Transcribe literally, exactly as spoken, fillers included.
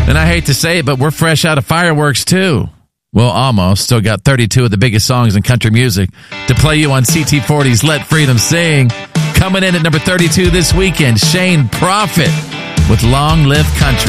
And I hate to say it, but we're fresh out of fireworks, too. Well, almost. Still got thirty-two of the biggest songs in country music to play you on C T forty's Let Freedom Sing. Coming in at number thirty-two this weekend, Shane Prophet with Long Live Country.